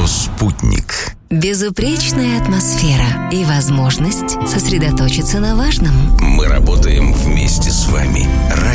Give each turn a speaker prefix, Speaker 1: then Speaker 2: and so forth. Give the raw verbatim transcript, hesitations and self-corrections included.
Speaker 1: Радиоспутник.
Speaker 2: Безупречная атмосфера и возможность сосредоточиться на важном.
Speaker 1: Мы работаем вместе с вами.